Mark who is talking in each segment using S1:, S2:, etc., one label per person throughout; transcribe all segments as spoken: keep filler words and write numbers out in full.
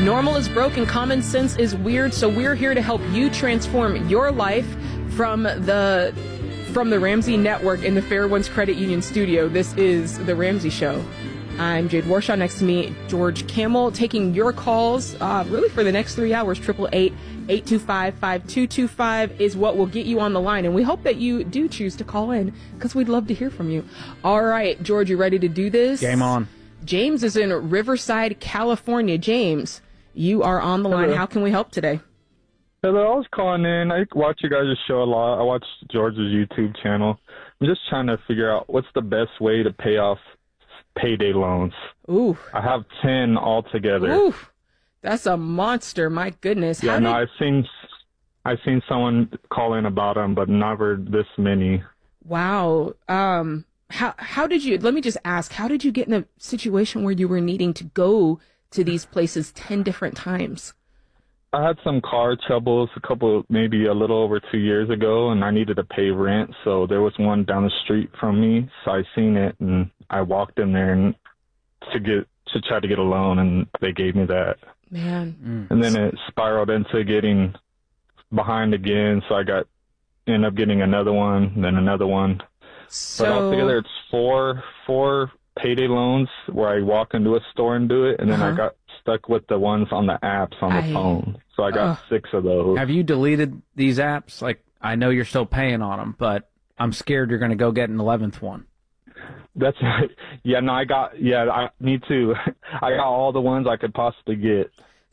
S1: Normal is broken, common sense is weird, so we're here to help you transform your life from the from the Ramsey Network in the Fair Winds Credit Union studio. This is The Ramsey Show. I'm Jade Warshaw. Next to me, George Camel, taking your calls uh, really for the next three hours. Triple eight, eight two five, five two two five is what will get you on the line. And we hope that you do choose to call in because we'd love to hear from you. All right, George, you ready to do this?
S2: Game on.
S1: James is in Riverside, California. James, you are on the line.
S3: Hello.
S1: How can we help today?
S3: Hello, I was calling in. I watch you guys' show a lot. I watch George's YouTube channel. I'm just trying to figure out what's the best way to pay off payday loans.
S1: Ooh.
S3: I have ten altogether.
S1: Ooh. That's a monster. My goodness.
S3: Yeah,
S1: How
S3: no,
S1: did...
S3: I've seen, I've seen someone call in about them, but never this many.
S1: Wow. Um, how, how did you, let me just ask, how did you get in a situation where you were needing to go to these places ten different times?
S3: I had some car troubles a couple, maybe a little over two years ago, and I needed to pay rent. So there was one down the street from me. So I seen it, and I walked in there and to get to try to get a loan, and they gave me that.
S1: Man.
S3: Mm. And then it spiraled into getting behind again. So I got ended up getting another one, then another one.
S1: So...
S3: But altogether, it's four four payday loans where I walk into a store and do it, and then
S1: uh-huh.
S3: I got stuck with the ones on the apps on the
S1: I...
S3: phone. So I got uh, six of those.
S2: Have you deleted these apps? Like, I know you're still paying on them, but I'm scared you're going to go get an eleventh one.
S3: That's yeah. No, I got yeah. I need to. I got all the ones I could possibly get.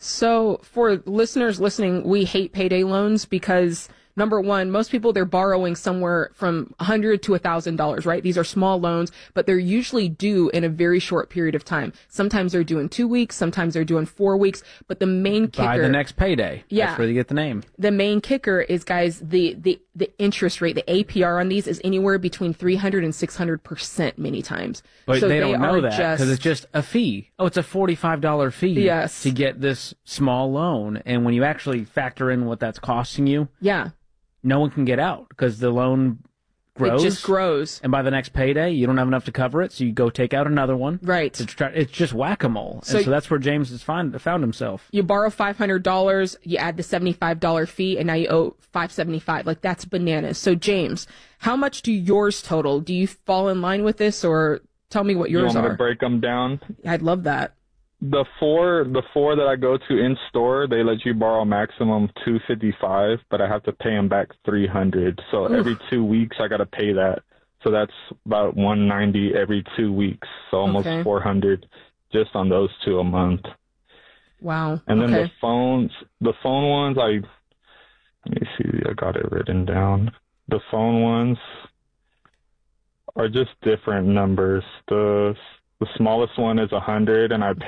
S1: So for listeners listening, we hate payday loans because number one, most people, they're borrowing somewhere from a hundred to a thousand dollars, right? These are small loans, but they're usually due in a very short period of time. Sometimes they're due in two weeks. Sometimes they're due in four weeks. But the main kicker,
S2: by the next payday.
S1: Yeah,
S2: that's where you get the name.
S1: The main kicker is, guys, the, the, the interest rate, the A P R on these is anywhere between three hundred and six hundred percent many times.
S2: But
S1: so
S2: they don't
S1: they
S2: know that
S1: just,
S2: because it's just a fee. Oh, it's a forty-five dollars fee
S1: yes.
S2: to get this small loan. And when you actually factor in what that's costing you,
S1: yeah,
S2: no one can get out because the loan grows.
S1: It just grows.
S2: And by the next payday, you don't have enough to cover it, so you go take out another one.
S1: Right.
S2: It's, try, it's just whack-a-mole. So, and so that's where James has find, found himself.
S1: You borrow five hundred dollars, you add the seventy-five dollars fee, and now you owe five hundred seventy-five dollars. Like, that's bananas. So, James, how much do yours total? Do you fall in line with this, or tell me what yours
S3: you want me
S1: are?
S3: To break them down?
S1: I'd love that.
S3: The four, the four that I go to in store, they let you borrow maximum two hundred fifty-five dollars, but I have to pay them back three hundred dollars. So
S1: Oof.
S3: Every two weeks I got to pay that. So that's about one hundred ninety dollars every two weeks. So almost
S1: okay.
S3: four hundred dollars just on those two a month.
S1: Wow.
S3: And then
S1: okay.
S3: the phones, the phone ones, I let me see, I got it written down. The phone ones are just different numbers. The The smallest one is one hundred, and I